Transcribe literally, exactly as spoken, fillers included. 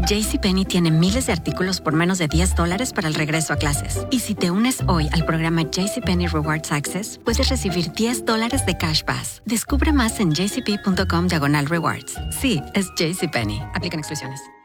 JCPenney tiene miles de artículos por menos de diez dólares para el regreso a clases. Y si te unes hoy al programa JCPenney Rewards Access, puedes recibir diez dólares de Cash Bass. Descubre más en jcp.com diagonal rewards. Sí, es JCPenney. Aplican exclusiones.